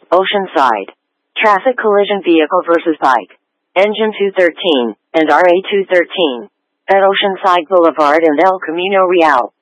Oceanside. Traffic collision vehicle versus bike. Engine 213 and RA 213 at Oceanside Boulevard and El Camino Real.